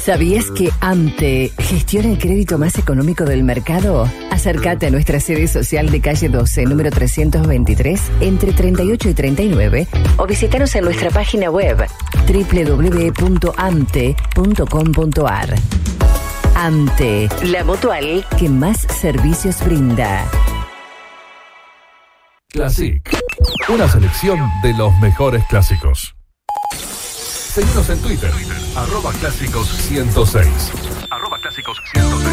¿Sabías que AMTE gestiona el crédito más económico del mercado? Acércate a nuestra sede social de calle 12, número 323, entre 38 y 39, o visítanos en nuestra página web www.amte.com.ar. AMTE, la mutual que más servicios brinda. Classic, una selección de los mejores clásicos. Seguinos en Twitter, @clásicos106.